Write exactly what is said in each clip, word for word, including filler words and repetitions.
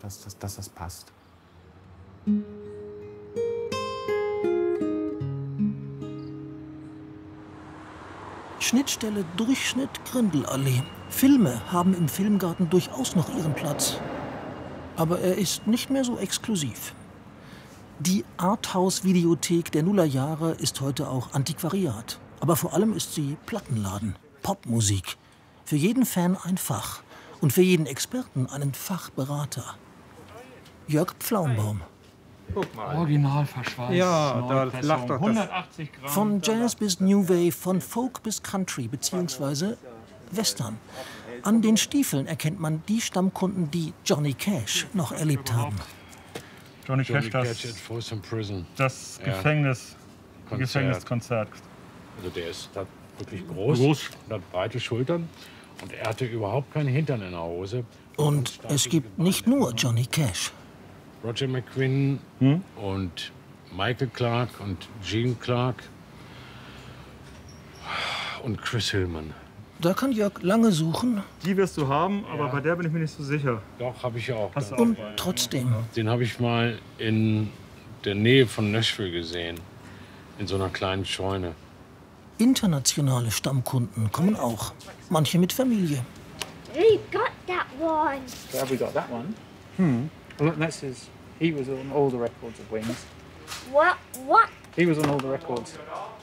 dass, dass, dass das passt. Schnittstelle Durchschnitt Grindelallee. Filme haben im Filmgarten durchaus noch ihren Platz. Aber er ist nicht mehr so exklusiv. Die Arthouse-Videothek der Nullerjahre ist heute auch Antiquariat. Aber vor allem ist sie Plattenladen, Popmusik. Für jeden Fan ein Fach und für jeden Experten einen Fachberater. Jörg Pflaumbaum. Guck mal. Original verschweißt. Ja, da lacht doch das. hundertachtzig Gramm. Von Jazz bis New Wave, von Folk bis Country bzw. Western. An den Stiefeln erkennt man die Stammkunden, die Johnny Cash noch erlebt haben. Johnny Cash, das, das Gefängnis, Konzert. Gefängniskonzert. Also der ist hat wirklich groß, Groß. und hat breite Schultern und er hatte überhaupt keinen Hintern in der Hose. Und es gibt nicht nur Johnny Cash. Roger McGuinn Hm? und Michael Clark und Gene Clark und Chris Hillman. Da kann Jörg lange suchen Die wirst du haben, aber bei der bin ich mir nicht so sicher. Doch, habe ich ja auch. Hast du und auch. trotzdem. Den habe ich mal in der Nähe von Nashville gesehen, in so einer kleinen Scheune. Internationale Stammkunden kommen auch. Manche mit Familie. We got that one. Have we got that one? Hmm. Well, that's his. He was on all the records of Wings. What? What? He was on all the records.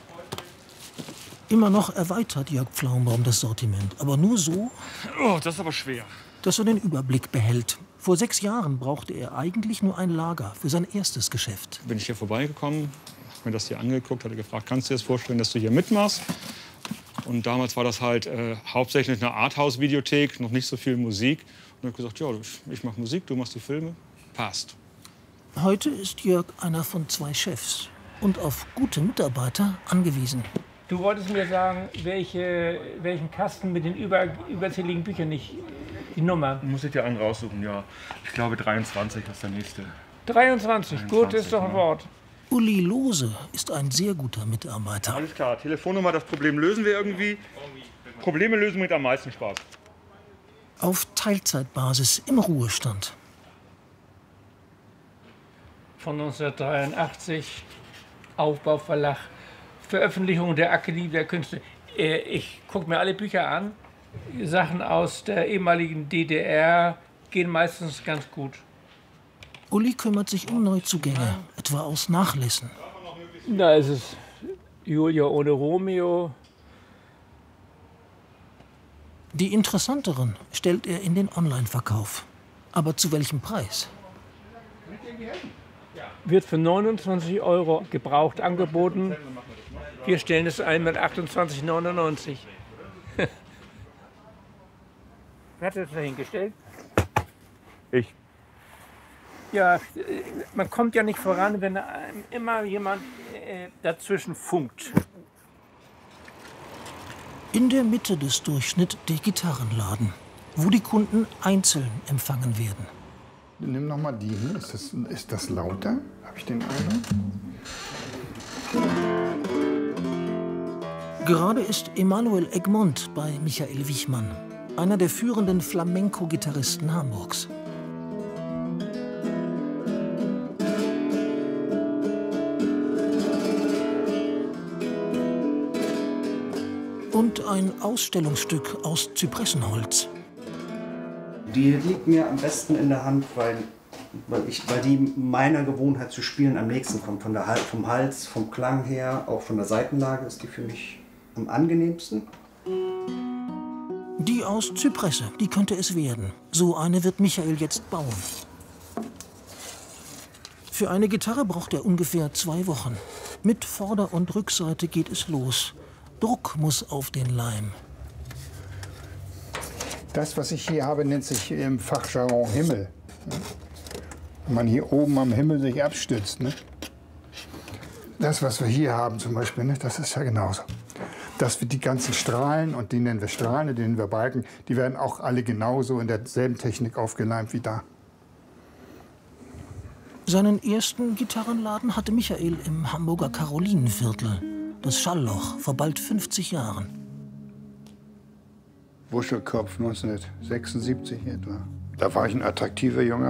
Immer noch erweitert Jörg Pflaumbaum das Sortiment. Aber nur so, Oh, das ist aber schwer. dass er den Überblick behält. Vor sechs Jahren brauchte er eigentlich nur ein Lager für sein erstes Geschäft. Bin ich hier vorbeigekommen, hab mir das hier angeguckt, hatte gefragt, kannst du dir das vorstellen, dass du hier mitmachst? Und damals war das halt äh, hauptsächlich eine Arthouse-Videothek, noch nicht so viel Musik. Und ich habe gesagt, ja, ich mache Musik, du machst die Filme, passt. Heute ist Jörg einer von zwei Chefs und auf gute Mitarbeiter angewiesen. Du wolltest mir sagen, welche, welchen Kasten mit den über, überzähligen Büchern nicht, die Nummer. Muss ich dir einen raussuchen, ja. Ich glaube dreiundzwanzig ist der nächste. dreiundzwanzig, gut, ist doch ein ja. Wort. Uli Lohse ist ein sehr guter Mitarbeiter. Alles klar, Telefonnummer, das Problem lösen wir irgendwie. Probleme lösen bringt am meisten Spaß. Auf Teilzeitbasis im Ruhestand. Von neunzehnhundertdreiundachtzig, Aufbauverlag, Veröffentlichung der Akademie der Künste. Äh, Ich gucke mir alle Bücher an. Sachen aus der ehemaligen D D R gehen meistens ganz gut. Uli kümmert sich um Neuzugänge, etwa aus Nachlässen. Da ist es Julia ohne Romeo. Die interessanteren stellt er in den Online-Verkauf. Aber zu welchem Preis? Wird für neunundzwanzig Euro gebraucht angeboten. Wir stellen es ein mit achtundzwanzig neunundneunzig. Wer hat das da hingestellt? Ich. Ja, äh, man kommt ja nicht voran, wenn einem immer jemand äh, dazwischen funkt. In der Mitte des Durchschnitts der Gitarrenladen, wo die Kunden einzeln empfangen werden. Nimm noch mal die hier. Ist das, ist das lauter? Habe ich den Eindruck? Gerade ist Emanuel Egmont bei Michael Wichmann, einer der führenden Flamenco-Gitarristen Hamburgs. Und ein Ausstellungsstück aus Zypressenholz. Die liegt mir am besten in der Hand, weil, weil, ich, weil die meiner Gewohnheit zu spielen am nächsten kommt. Von der, vom Hals, vom Klang her, auch von der Seitenlage ist die für mich am angenehmsten. Die aus Zypresse, die könnte es werden. So eine wird Michael jetzt bauen. Für eine Gitarre braucht er ungefähr zwei Wochen. Mit Vorder- und Rückseite geht es los. Druck muss auf den Leim. Das, was ich hier habe, nennt sich im Fachjargon Himmel. Wenn man hier oben am Himmel sich abstützt. Ne? Das, was wir hier haben zum Beispiel, ne? Das ist ja genauso. Das wird die ganzen Strahlen, und die nennen wir Strahlen, die nennen wir Balken, die werden auch alle genauso in derselben Technik aufgeleimt wie da. Seinen ersten Gitarrenladen hatte Michael im Hamburger Karolinenviertel. Das Schallloch, vor bald fünfzig Jahren. Wuschelkopf neunzehnhundertsechsundsiebzig etwa. Da war ich ein attraktiver junger